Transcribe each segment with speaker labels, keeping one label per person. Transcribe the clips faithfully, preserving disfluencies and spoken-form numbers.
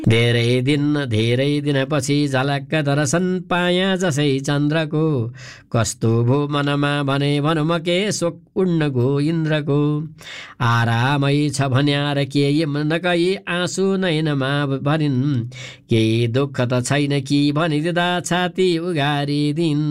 Speaker 1: धेरै दिन धेरै दिनपछि झलक्क दर्शन पाया जसै चन्द्रको, कस्तो भो मनमा भने भनौँ म के शोक उड्न गो इन्द्रको। आरामै छ भन्यार केही नकही आँसु नैनमा भरिन्, केही दुःख त छैन कि भनिदिँदा छाती उघारिदिन्।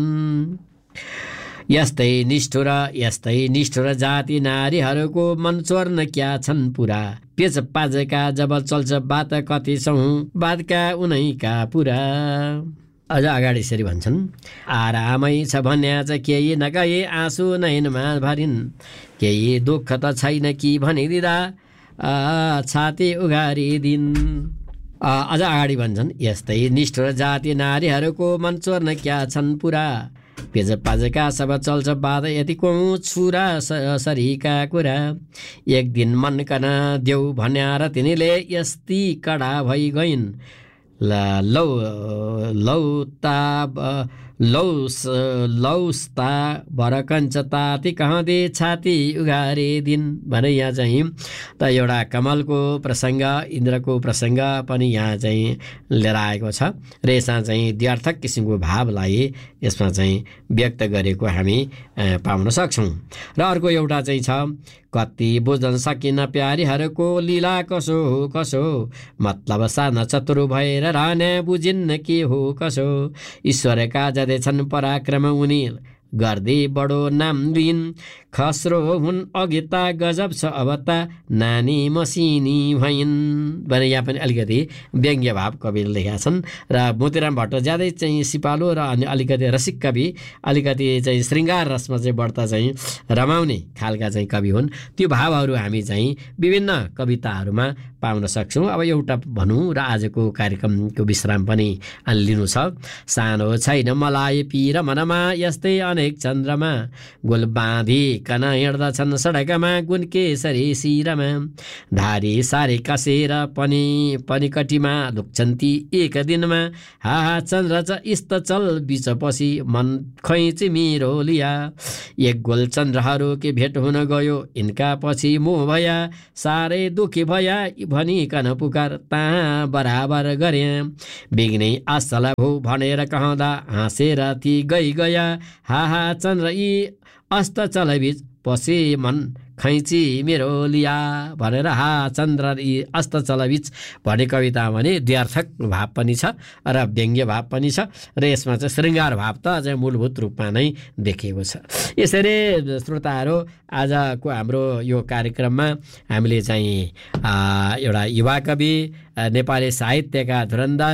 Speaker 1: यस्तै निष्ठुर यस्तै निष्ठुर जाति नारीहरूको मन चोर्न क्या छन् पुरा, पेच पाजेका जब चल्छ बात कति छौँ बातका उनैका पुरा। अझ अगाडि यसरी भन्छन्, आरामै छ भन्या चाहिँ केही नकही आँसु नैनमा भरिन्, केही दुःख त छैन कि भनिदिँदा छाती उघारिदिन्। अझ अगाडि भन्छन्, यस्तै निष्ठुर जाति नारीहरूको मन चोर्न क्या छन् पुरा, पेज पाजेका सब चल्छ बात यति कौँ छुरा सरीका कुरा। एक दिन मन कन देऊ भन्यार तिनीले यस्ती कडा भइ गइन्, लौ लौता लौस लौस्ता भरकन्छ ताती कहँदै छाती उघारे दिन भने यहाँ चाहिँ त एउटा कमलको प्रसङ्ग इन्द्रको प्रसङ्ग पनि यहाँ चाहिँ लिएर आएको छ र यसमा चाहिँ द्व्यर्थक किसिमको भावलाई यसमा चाहिँ व्यक्त गरेको हामी पाउन सक्छौँ। र अर्को एउटा चाहिँ छ, कति बुझ्न सकिन प्यारीहरूको लीला कसो हो कसो, मतलब साना चतुर भएर रहने बुझिन्न के हो कसो। ईश्वरका जदेछन् पराक्रम उनी गर्दै बडो नाम लिन्, खस्रो हुन् अघिता गजब छ अवता नानी मसिनी भइन् भने यहाँ पनि अलिकति व्यङ्ग्य भाव कविले लेखेका छन्। र मोतीराम भट्ट ज्यादै चाहिँ सिपालु र अनि अलिकति रसिक कवि, अलिकति चाहिँ श्रृङ्गार रसमा चाहिँ बढ्ता चाहिँ रमाउने खालका चाहिँ कवि हुन्। त्यो भावहरू हामी चाहिँ विभिन्न कविताहरूमा पाउन सक्छौँ। अब एउटा भनौँ र आजको कार्यक्रमको विश्राम पनि लिनु छ। सानो छैन मलाई पिर मनमा यस्तै अनेक चन्द्रमा, गोल बाँधी कन हिँड्दछन् सडकमा गुन्केसरी शिरमा, धारी सारी कसेर पनि पनिकटीमा लुक्छन् ती एक दिनमा, हाहा चन्द्र च इस्त चल बिच पछि मन खैँची मेरो लिया, एक गोल चन्द्रहरू के भेट हुन गयो इनका पछि मोह भया, साह्रै दुखी भया भनिकन पुकार ता बराबर गरे, बिग्नै असल भो भनेर कहँदा हाँसेर ती गई गया, हाहा चन्द्र यी अस्त चलबिच पछि मन खैँची मेरो लिया भनेर हा चन्द्र यी अस्त चलबिच भन्ने कविता भने द्व्यर्थक भाव पनि छ र व्यङ्ग्य भाव पनि छ र यसमा चाहिँ श्रृङ्गार भाव त अझै मूलभूत रूपमा नै देखिएको छ। यसरी श्रोताहरू आजको हाम्रो यो कार्यक्रममा हामीले चाहिँ एउटा युवा कवि नेपाली साहित्यका धुरन्धर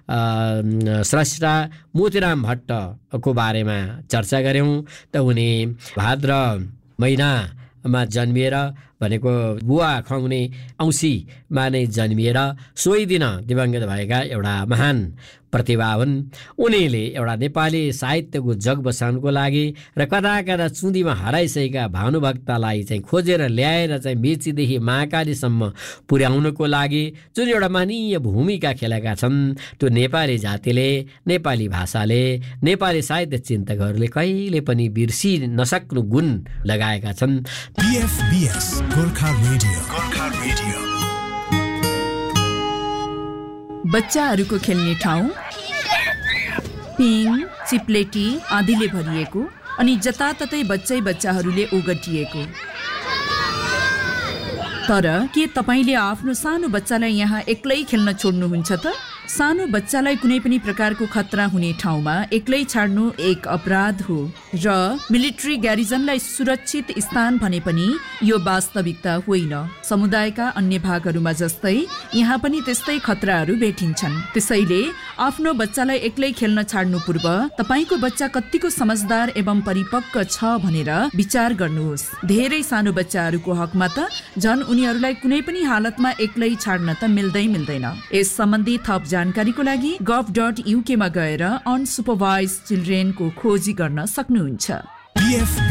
Speaker 1: स्रष्टा मोतीराम भट्टको बारेमा चर्चा गऱ्यौँ। त उनी भाद्र महिनामा जन्मिएर भनेको बुवा खुवाउने औँसीमा नै जन्मिएर सोही दिन दिवंगत भएका एउटा महान प्रतिभा हुन्। उनीले एउटा नेपाली साहित्यको जग बसाउनको लागि र कदा कदा चुँदीमा हराइसकेका भानुभक्तलाई चाहिँ खोजेर ल्याएर चाहिँ मेचीदेखि महाकालीसम्म पुर्याउनको लागि जुन एउटा महनीय भूमिका खेलेका छन्, त्यो नेपाली जातिले, नेपाली भाषाले, नेपाली साहित्य चिन्तकहरूले कहिले पनि बिर्सि नसक्नु गुण लगाएका छन्।
Speaker 2: बीएफबीएस गोर्खा रेडियो, गोर्खा रेडियो।
Speaker 3: बच्चाहरूको खेल्ने ठाउँ पिङ चिप्लेटी आदिले भरिएको अनि जताततै बच्चै बच्चाहरूले ओगटिएको। तर के तपाईँले आफ्नो सानो बच्चालाई यहाँ एक्लै खेल्न छोड्नुहुन्छ त? सानो बच्चालाई कुनै पनि प्रकारको खतरा हुने ठाउँमा एक्लै छाड्नु एक अपराध हो र मिलिट्री ग्यारिजनलाई सुरक्षित स्थान भने पनि यो वास्तविकता होइन। समुदायका अन्य भागहरूमा जस्तै यहाँ पनि त्यस्तै खतराहरू भेटिन्छन्। त्यसैले आफ्नो बच्चालाई एक्लै खेल्न छाड्नु पूर्व तपाईँको बच्चा कतिको समझदार एवं परिपक्व छ भनेर विचार गर्नुहोस्। धेरै सानो बच्चाहरूको हकमा त झन् उनीहरूलाई कुनै पनि हालतमा एक्लै छाड्न त मिल्दै मिल्दैन। यस सम्बन्धी थप जानकारीको लागि गभ डट युके मा गएर अनसुपरभाइज चिल्ड्रेनको खोजी गर्न सक्नुहुन्छ।